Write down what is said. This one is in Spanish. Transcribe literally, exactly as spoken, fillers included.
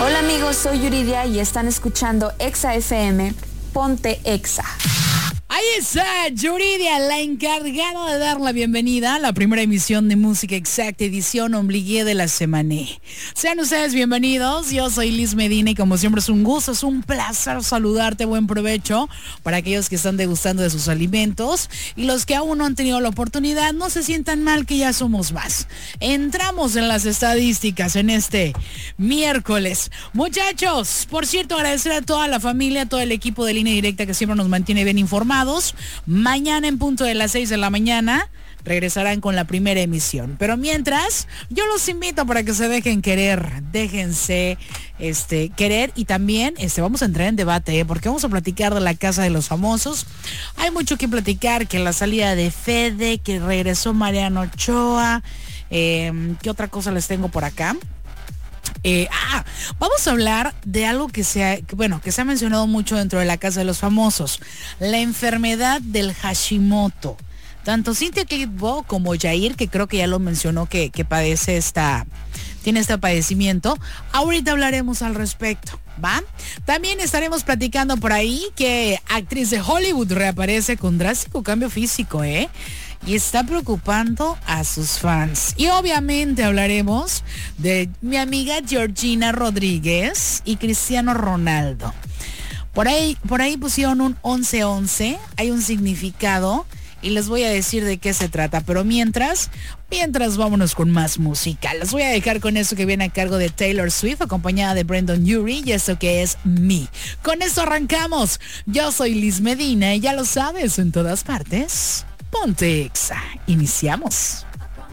Hola amigos, soy Yuridia y están escuchando Exa F M. Ponte Exa. Ahí está Yuridia, la encargada de dar la bienvenida a la primera emisión de Música Exacta, edición Ombligué de la semana. Sean ustedes bienvenidos, yo soy Liz Medina y como siempre es un gusto, es un placer saludarte, buen provecho para aquellos que están degustando de sus alimentos y los que aún no han tenido la oportunidad, no se sientan mal que ya somos más. Entramos en las estadísticas en este miércoles. Muchachos, por cierto, agradecer a toda la familia, a todo el equipo de Línea Directa que siempre nos mantiene bien informados. Mañana en punto de las seis de la mañana regresarán con la primera emisión. Pero mientras, yo los invito para que se dejen querer, déjense este, querer y también este, vamos a entrar en debate, ¿eh? Porque vamos a platicar de la Casa de los Famosos. Hay mucho que platicar, que la salida de Fede, que regresó Mariano Ochoa, eh, ¿qué otra cosa les tengo por acá? Eh, ah, vamos a hablar de algo que se ha, bueno, que se ha mencionado mucho dentro de la Casa de los Famosos, la enfermedad del Hashimoto. Tanto Cynthia Clitbo como Jair, que creo que ya lo mencionó, que, que padece esta, tiene este padecimiento. Ahorita hablaremos al respecto, ¿va? También estaremos platicando por ahí que actriz de Hollywood reaparece con drástico cambio físico, ¿eh? Y está preocupando a sus fans. Y obviamente hablaremos de mi amiga Georgina Rodríguez y Cristiano Ronaldo. Por ahí, por ahí pusieron un once once, hay un significado y les voy a decir de qué se trata. Pero mientras, mientras vámonos con más música. Les voy a dejar con eso que viene a cargo de Taylor Swift, acompañada de Brandon Urie, y eso que es Me. Con esto arrancamos. Yo soy Liz Medina y ya lo sabes, en todas partes. Ponte Exa. Iniciamos.